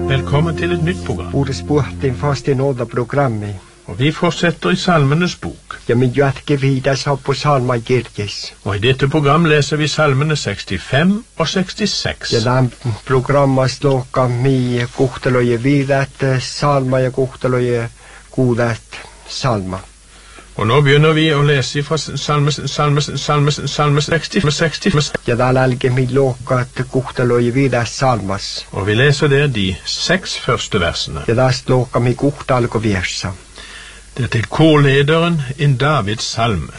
Velkommen til et nytt program. Ordet spurte fast I nåda programmet. Og vi fortsetter I Salmenes bok. Ja, men jag ska vidare så på Salma Girgis. Og I dette program leser vi Salmene 65 og 66. Ja, den programmet slåka mi kuhteloje videt Salma ja kuhteloje kuudet Salma. Og nå begynner vi å lese fra Salme 60. Ja, den alge mi låkat kuhteloje videt Salmas. Og vi leser der de 6 første versene. Ja, den slåka mi kuhtalko versa. Det er til korlederen en Davids salme.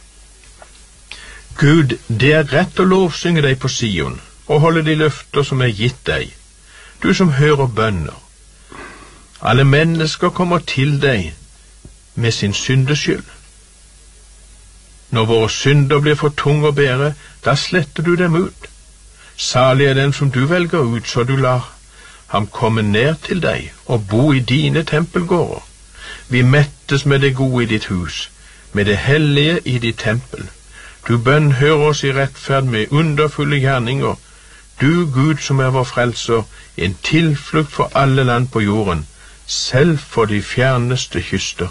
Gud, det er rett å lovsynge deg på Sion, og holde de løfter som er gitt deg, du som hører bønner. Alle mennesker kommer til deg med sin syndeskyld. Når våre synder blir for tunge å bære, da sletter du dem ut. Salig er den som du velger ut, så du lar ham komme ned til deg og bo I dine tempelgårder. Vi mettes med det gode I ditt hus, med det hellige I ditt tempel. Du bønnhører oss I rettferd med underfulle gjerninger. Du, Gud som er vår frelser, en tilflukt for alle land på jorden, selv for de fjerneste kyster.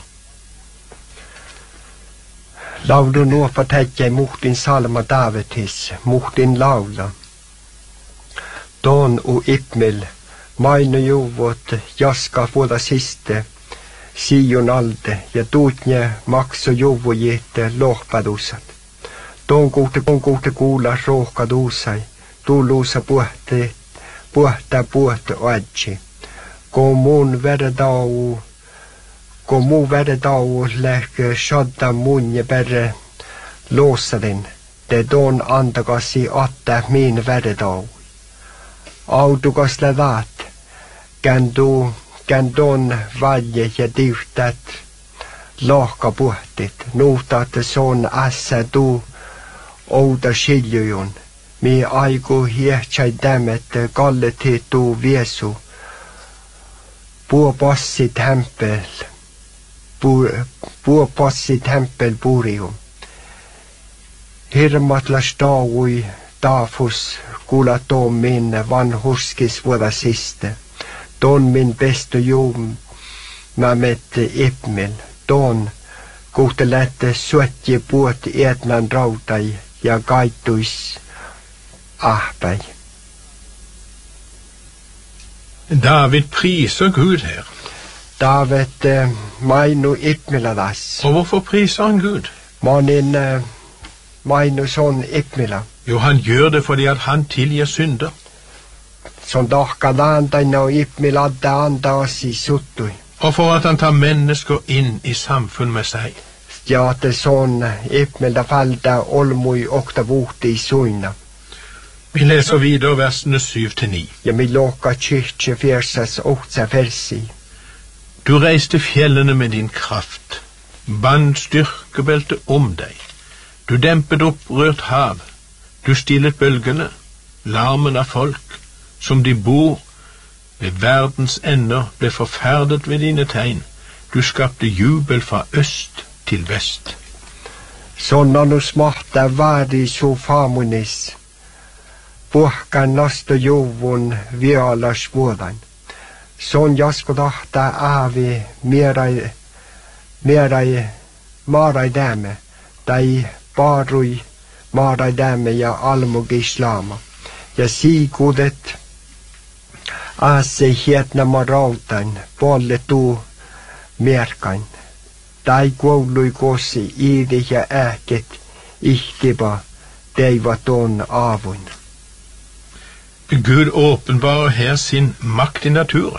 Lav du nå fortelle mot din salma Davidis, mot din laula. Don og Ipmel, maine jovot, jaska våra siste, Sion alde, ja tuutnje makso juvujete lohpadusat. Ton kuute kuulla rohkadusai, tulluusa puhta oadji. Kun mun vededau lähkö shodda munje perre loosadin, te ton antakasi atta min vededau. Autukas lävät, Kän don valje ja tiuhtät lohkapuhtit, nuhtat son ässä tuu outa siljujun. Mi aiku hiehtsai tämet kalleti tuu viesu. Puopassit hämpel puriu. Hirmatlas taui taafus kuula toon minne vanhuskis vuoda siste. Ton min besto juum mä mette Ipmel. Ton kuhte lätte suotje puot etnan rautai ja kaittuis ahpäi. David priser Gud her. David mainu Ipmeladas. Og hvorfor priser han Gud? Manin mainu son Ipmela. Jo, han gjør det fordi at han tilgir synder. Som dahkadaan tai no Ipmeladda antaasi suttui. Og for at han tar mennesker inn I samfunn med seg. Ja, te son Ipmelda falda olmui oktavuhti I suina. Vi leser videre versene 7-9. Ja, mi loka kyrkje versas ohtsa versi. Du reiste fjellene med din kraft, band styrkebelte om deg. Du dempet opprørt hav, du stillet bølgene, larmen av folk, som de bor ved verdens ender, ble forferdet ved dine tegn. Du skapte jubel fra øst til vest. Sånn nu smarta vadi så famunis. Puhkan nasto juvun vialas vuodan. Sånn jasko tahta aavi maarai däme. Tai paarui maarai däme ja almugislama. Ja siikudet Asse hietnama rautan, polle tuu merkain. Tai koului kossi iidi ja äket ihtiba teiva ton avun. Gud åpenbarer her sin makt I naturen.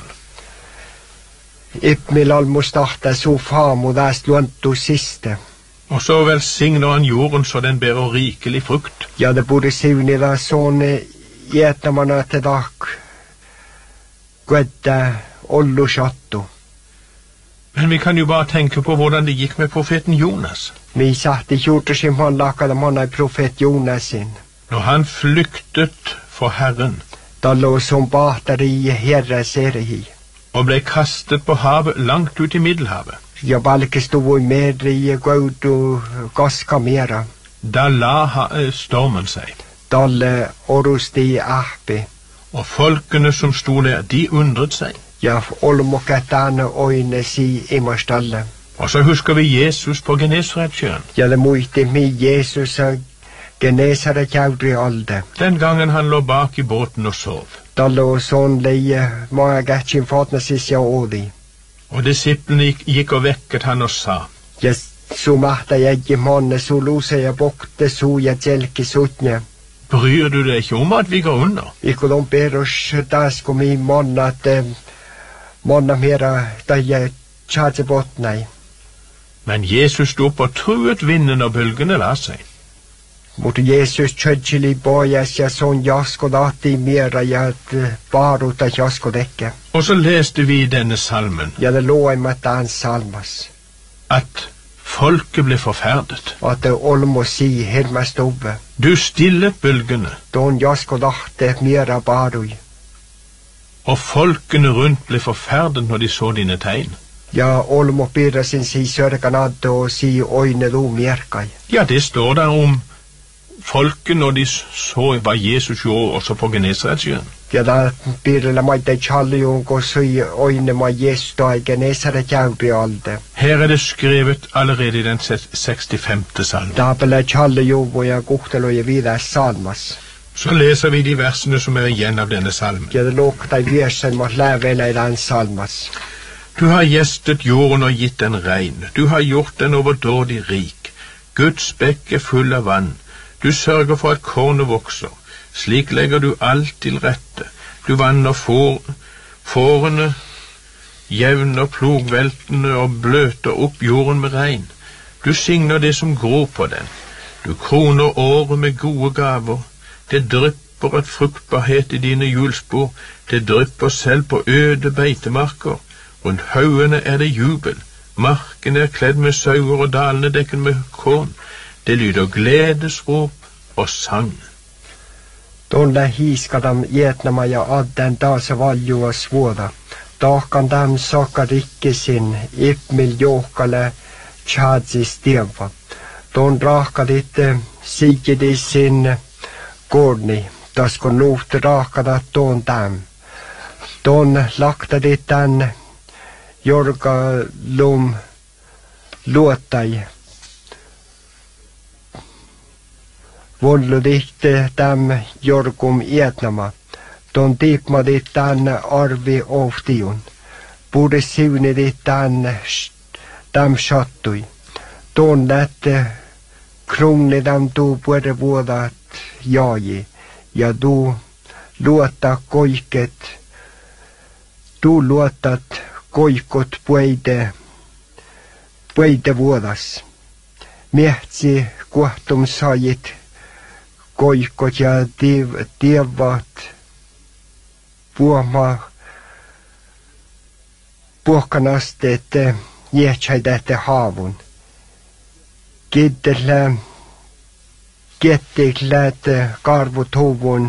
Ipmel almus tahta su faamu täst luontu siste. Og så velsigner han jorden så den bærer rikelig frukt. Ja, det borde siunida sånne jätnamana te tak Gudda ollu sattu. Men vi kan jo bare tenke på hvordan det gikk med profeten Jonas. Mi sahti juurtusin man lakada manai profet Jonasin. Når han flyktet for Herren. Tallo som pahtari herres erhi. Og ble kastet på havet langt ut I Middelhavet. Ja palkistu meri gaudu kaska mera. Da la stormen seg. Talle orusti ahpi. Og folkene som sto der, de undret seg. Ja, olmokatane oine si imastalle. Og så husker vi Jesus på Genesaretsjøen. Ja, det muisti mi Jesus og Genesaret jaudri alde. Den gangen han lå bak i båten og sov. Da lå sånn leie mange gatsin fatna sisja odi. Og disiplene gikk og vekket han og sa, Ja, så mahta jeg i måne, så lose jeg bokte, så jeg tjelke sutnje. bryr du deg ikke om at vi går under? Ikke de ber oss da sko mi måne at måne mera da jeg tjadse botnei. Men Jesus sto opp og truet vinden og bølgene la seg. Mot Jesus tjødjeli bojas ja sånn jasko dati mera ja baro ta jasko dekke. Og så leste vi i denne salmen Ja, det lå i med dans salmas. at folket ble forferdet. At det olmo si herma stove. Du stillet bølgene, Don jasko dati mera baroi. og folkene rundt ble forferdet når de så dine tegn. Ja, olmo pira sin si sørganadde og si oine do mierkai. Ja, det står der om folket når de så hva Jesus gjorde også på Genesaretsjøen. Ja, da pira la maita challion ko si oine ma Jesus da i Genesaret jaudri alde. Her er det skrevet allerede i den 65. salmen. Da bela challion hvor jeg guhtelo i videre salmas. Så leser vi de versene som er igjen av denne salmen. Ja, det lukta i versen mot levela i den salmas. Du har gjestet jorden og gitt den regn. Du har gjort den overdådig rik. Guds bekk er full av vann. Du sørger for at kornet vokser. Slik legger du alt til rette. Du vanner fårene, jevner plogveltene og bløter opp jorden med regn. Du signer det som gror på den. Du kroner året med gode gaver. Det drypper et fruktbarhet i dine hjulspor. Det drypper selv på øde beitemarker. Rundt haugene er det jubel. Marken er kledd med sauer og dalene dekket med korn. Det lyder gledesrop og sang. Tuolla hiiskadam Vietnamaja adden taas valju suoda. Tahkan dam saka rikkisin ipmil johkale tjadsis tieva. Tuon rahkadit sikidisin korni. Taskon nuht rahkada tuon dam. Tuon laktadit tän jorga lum luotai. Volludihte täm jorgum Vietnama. Ton tiipmadit tän arvi oftiun. Pude siunidit täm sattui. Ton lätte krungnidam tuu puede vuodat jaaji. Ja tuu luottaa koiket. Tuu luottat koikot puide vuodas. Miehtsi kohtum saajit koikot ja tievat puhkanasteet jäätsäidähte haavun. Kettikläät karvut huvun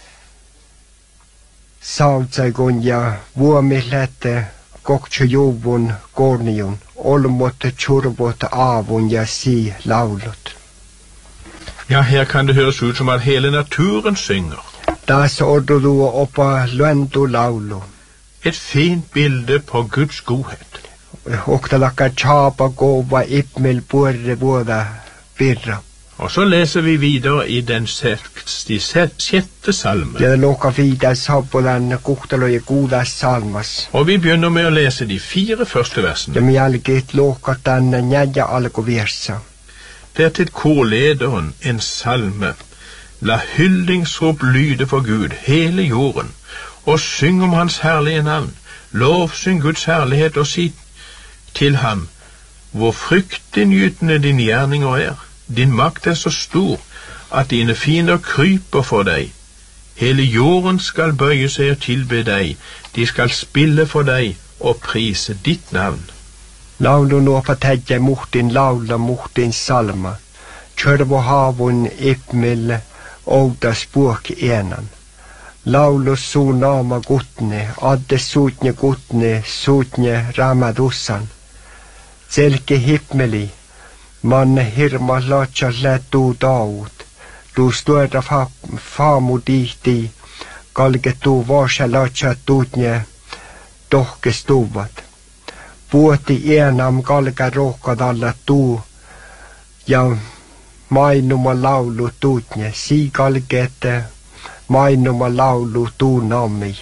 sautsaigun ja vuomilläät koktjujuvun korniun. Olmot, tjurvot, avun ja si laulut. Ja, her kan det høres ut som at hele naturen synger. Das ordu oppa luentu laulu. Et fint bilde på Guds godhet. Oktalakka chapa gova ipmel purre vuoda pirra. Og så leser vi videre i den 66. salmen. Ja loka vidare sabbolan kuhtaloje kuudas salmas. Og vi begynner med å lese de 4 første versene. Ja jälkit loka tänne njäja alkuvirsa. Det er til korlederen en salme. La hyllingsrop lyde for Gud, hele jorden, og syng om hans herlige navn. Lovsyng Guds herlighet og si til ham, hvor fryktinngytende din gjerninger er. Din makt er så stor at dine fiender kryper for deg. Hele jorden skal bøye seg og tilbe deg. De skal spille for deg og prise ditt navn. Laulu nuopa täjä muhtin laula muhtin salma. Tjörvo haavun ipmil oudas puok enan. Laulu suu naama gutne, adde suutne gutne, suutne ramadussan. Selke hipmeli, manne hirma laatsa lätuu taut. Tuus tuoda faamu tihti, kalketu varsalacha tutne tohkestuvat. Puoti enam kalka rohkadalla tuu ja mainuma laulu tutne, si kalket mainuma laulu tuu nammi.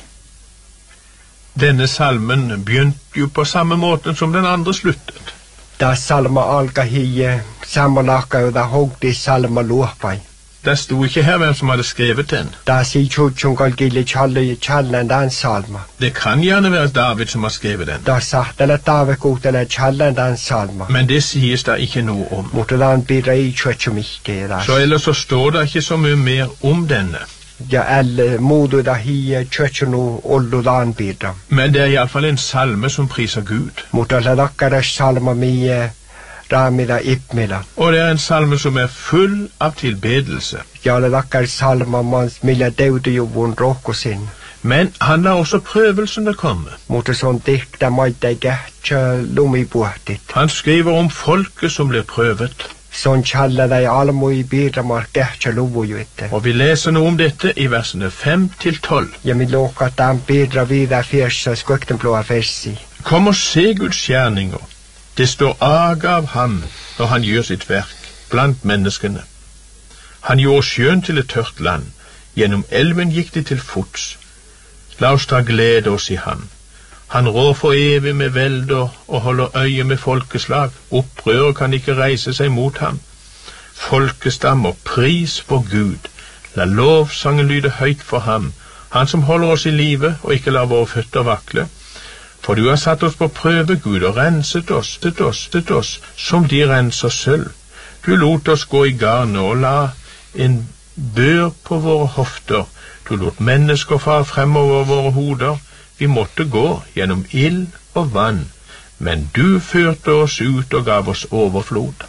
Denne salmen begynte jo på samme måten som den andre sluttet. Da salma alka hie samanaka jo da hogdi salma luopai. Det sto ikke her hvem som hadde skrevet den. Da si tjutjun kalkili challen dan salma. Det kan gjerne være David som har skrevet den. Da sahtele tavekutele challen dan salma. Men det sies da ikke noe om. Mutelan bidra i tjutjumikke da. Så ellers så står det ikke så mye mer om denne. Ja elle modu da hie tjutjunu olludan bidra. Men det er i alle fall en salme som priser Gud. Mutala lakkara salma mie ramida ipmila. Og det er en salme som er full av tilbedelse. Ja le lakkar salma mans milla deudu jo vun rohkosin. Men han lar også prøvelsene komme. Mutta sånn dikta maita gætja lumi puhtit. Han skriver om folket som blir prøvet. Sånn tjalla dei almui bidramar gætja luvu juitte. Og vi leser noe om dette i versene 5-12. Ja mi loka dan bidra vidar fyrsa skukten blåa fersi. Kom og se Guds gjerninger. Det står aga av ham når han gjør sitt verk blant menneskene. Han gjorde sjøen til et tørt land. Gjennom elven gikk de til fots. La oss ta glede oss i ham. Han rår for evig med velder og holder øye med folkeslag. Opprøret kan ikke reise seg mot ham. Folkestammer, pris for Gud. La lovsangen lyde høyt for ham. Han som holder oss i live og ikke lar våre føtter vakle. For du har satt oss på prøve, Gud, og renset oss, som de renser sølv. Du lot oss gå i garnet og la en bør på våre hofter. Du lot mennesker fare fremover våre hoder. Vi måtte gå gjennom ild og vann, men du førte oss ut og gav oss overflod.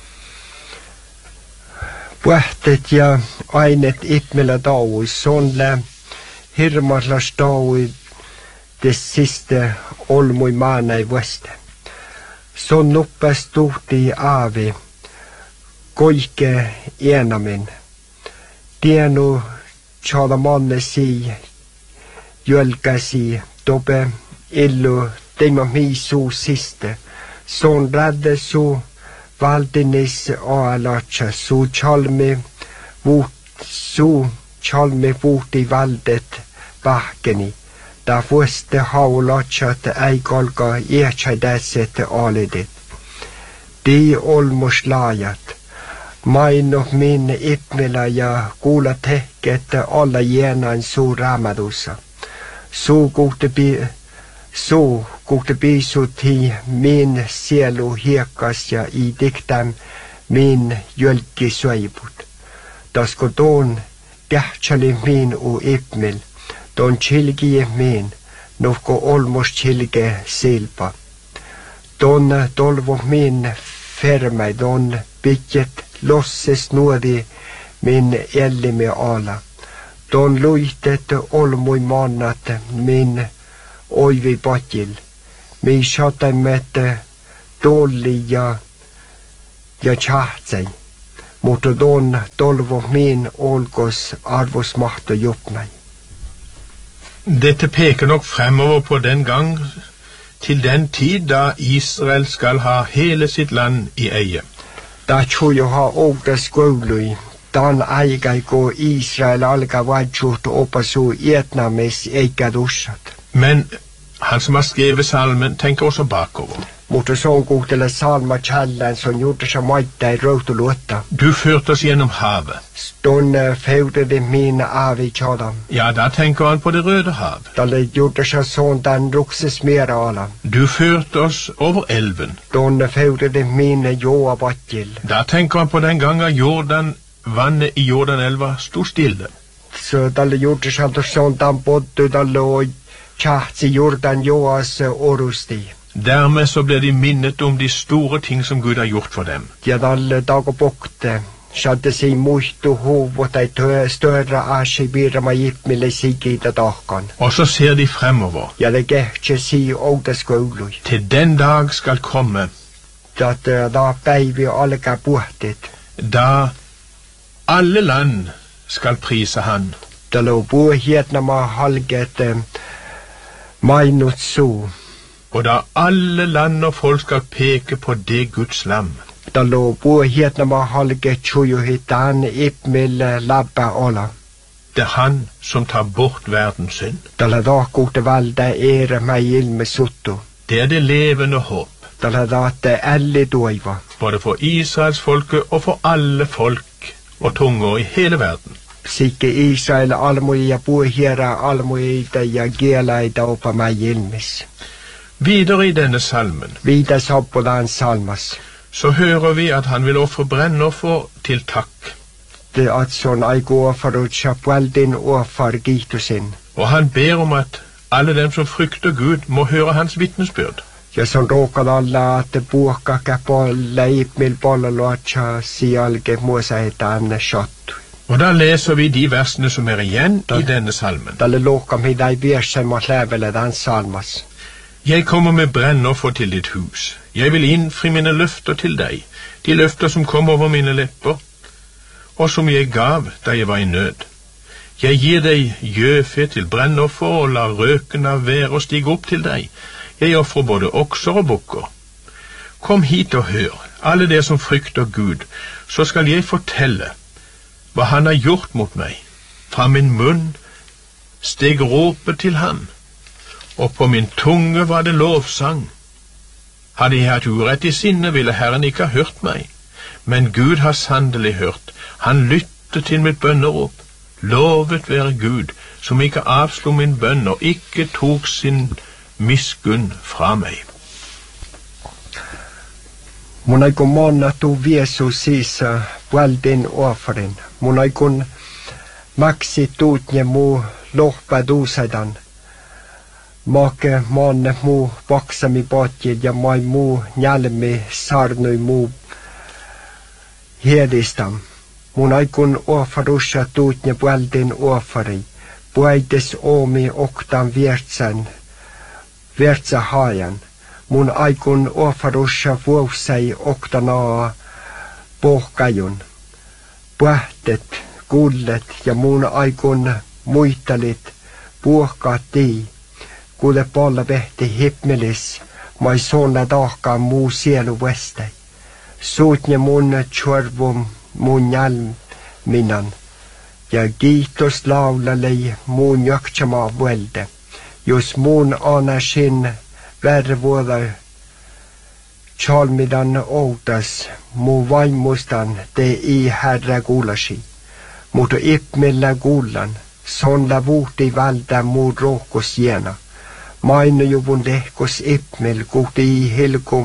Puhtet ja ainet ipmela daui, sånne hirmarlas daui det siste olmui maana i vueste. Sånn uppe stort i avi, koike enamin. Tienu tjala manne si, jölka si, dobe illu teima misu siste. Sån rädde su valdinis aalacha, su chalmi vut i valdet bakkeni. Da vueste haulachat eikolka iätsäidäset alidit. Di olmus laajat. Maino min ipmila ja kuula tehket alla jenan suu raamadussa. Suu kuhte piisut hi min sielu hiekas ja i diktam min jölki söiput. Tasko tuon kähtsali min u ipmil. Don chilgie min, nufko olmos chilge silpa. Don tolvo min fermai, don pitjet losses nuodi min ellime ala. Don luitet olmui mannat min oivi patil. Mi sataimet tolli ja tjahtsei. Mutta don tolvo min olkos arvosmahto jupnai. Dette peker nok fremover på den gang, til den tid da Israel skal ha hele sitt land i eie. Da tror jeg ha åkta skålui, dan eiga gå Israel alga vajut oppa så etnames eiga dussat. Men han som har skrevet salmen tenker også bakover. Mutta sån kuhtele salma challan som gjorde seg maita i rautuluotta. Du førte oss gjennom havet. Stånd feude det mine avi tjadam. Ja, da tenker han på det røde hav. Da gjorde seg sånn den rukses mer ala. Du førte oss over elven. Stånd feude det mine joa battil. Da tenker han på den gangen vannet i Jordanelva stod stille. Så da gjorde seg sånn den bodde da lå tjahts i Jordan joas orusti. Dermed så ble de minnet om de store ting som Gud har gjort for dem. Ja, dalle dager bokte, skjadde seg muistu hovot ei større asje birra ma gipmille sigida dagan. Og så ser de fremover. Ja, det gætje si ågda skålui. Til den dag skal komme. Da vi alle ga bortet. Da alle land skal prise han. Da lå bohetene med halget mainut så. Og da alle land og folk skal peke på det Guds lam. Da lå bohetene med halget tjojohitan ipmil labba ola. Det er han som tar bort verdens synd. Da la da gode valda meg ilme sutto. Det er det levende håp. Da la da det alle doiva. Både for Israels folke og for alle folk og tunger i hele verden. Sikke Israel almoia bohera almoida ja gelaida oppa meg ilmes. Videre i denne salmen Videre sabbodan salmas. så hører vi at han vil ofre brennoffer til takk. Det at sånn ei går for å kjøpe din og for gitusin. Og han ber om at alle dem som frykter Gud må høre hans vittnesbyrd. Ja sånn råkad alla at boka kapå leip mil bollalåtja si alge må seg et annet kjøtt. Og da leser vi de versene som er igjen i denne salmen. Da le låka mi deg versen mot levele den salmas. Jeg kommer med brennoffer til ditt hus. Jeg vil innfri mine løfter til deg, de løfter som kom over mine lepper, og som jeg gav da jeg var i nød. Jeg gir deg gjøfe til brennoffer og lar røken av været stige opp til deg. Jeg offrer både okser og bukker. Kom hit og hør, alle dere som frykter Gud, så skal jeg fortelle hva han har gjort mot meg. Fra min munn steg råpet til ham, og på min tunge var det lovsang. Hadde jeg hatt urett i sinne, ville Herren ikke ha hørt meg. Men Gud har sannelig hørt. Han lyttet til mitt bønnerop. Lovet være Gud, som ikke avslo min bønn og ikke tok sin miskunn fra meg. Monaikon monnatu viesu sisa väldin offrin. Monaikon maksit utnje mu lohpa duusadan. Make manne mu vaksami patjid ja mai mu njälmi sarnui mu hedistam. Monaikon offarusha tutnje väldin offari. Puaides omi oktan viertsa hajan. Mun aikun offarusha vuosai oktanaa pohkajun. Puhtet, kullet ja mun aikun muittalit puhkati. Kuule palla vehti hipmelis, mai sonna tahkaan muu sielu vestai. Suutne mun tjorvum mun jälminan. Ja kiitos laulalei mun jaksamaa vuelde. Jos mun anasin värvuoda chalmidan outas mu vaimustan te i herra kuulasi. Mutta ipmillä kuullan, sonla vuhti valta mu rohkos jena. Mainojuvun lehkos ipmil kuhti i helko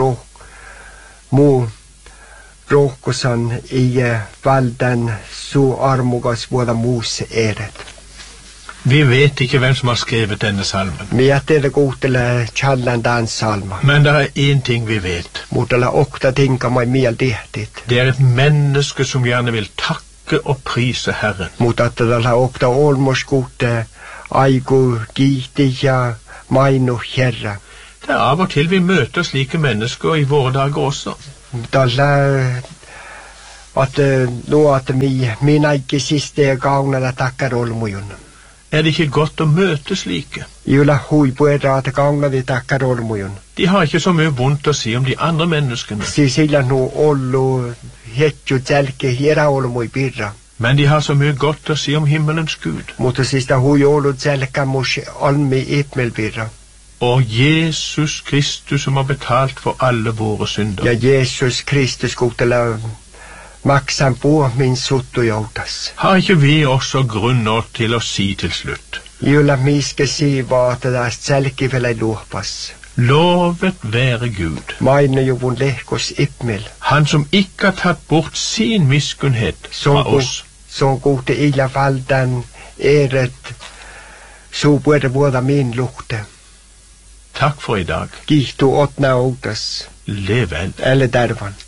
mu rohkosan i valdan su armugas vuoda muus eret. Vi vet ikke hvem som har skrevet denne salmen. Vi jättele kuuntele challan dan salma. Men det er en ting vi vet. Mutta la okta tinka mai miel dihtit. Det er et menneske som gjerne vil takke og prise Herren. Mutta että la okta olmos kuutte aiku kiihti ja mainu herra. Det er av og til vi møter slike mennesker i våre dager også. Tällä att luot minä ikke siste gaunalla takkar olmujun. Er det ikke godt å møte slike? Julla huipuera at gaunalla takkar olmujun. De har ikke så mye vondt å si om de andre menneskene. Sillä nu ollu hetju tälke hiera olmui pirra. Men de har så mye godt å si om himmelens Gud. Mutta sista hui ollu tälka mus almi ipmel pirra. Og Jesus Kristus som har betalt for alle våre synder. Ja Jesus Kristus kuutela maksan på min suttojoutas. Har ikke vi også grunner til å si til slutt? Julla miske siva at det selkivele luopas. Lovet være Gud. Mainojuvun lehkos ipmel. Han som ikke har tatt bort sin miskunnhet fra oss. Så kuutte illa valdan eret suupuere vuoda min lukte. Takk for i dag. Kiihtu otna outas. Lev vel. Eller dervan.